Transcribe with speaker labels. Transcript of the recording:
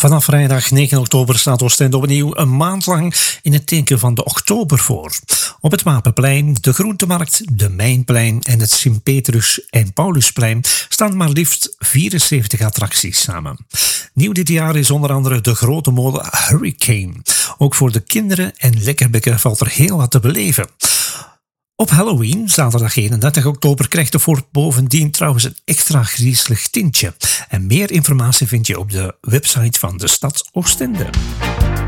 Speaker 1: Vanaf vrijdag 9 oktober staat Oostende opnieuw een maand lang in het teken van de oktober voor. Op het Wapenplein, de Groentemarkt, de Mijnplein en het Sint-Petrus- en Paulusplein staan maar liefst 74 attracties samen. Nieuw dit jaar is onder andere de grote molen Hurricane. Ook voor de kinderen en lekkerbekken valt er heel wat te beleven. Op Halloween, zaterdag 31 oktober, krijgt de fort bovendien trouwens een extra griezelig tintje. En meer informatie vind je op de website van de stad Oostende.